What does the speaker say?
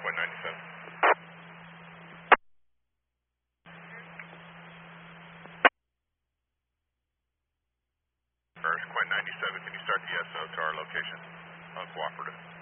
Quinn 97. First, Quinn 97, can you start the SO to our location? Uncooperative.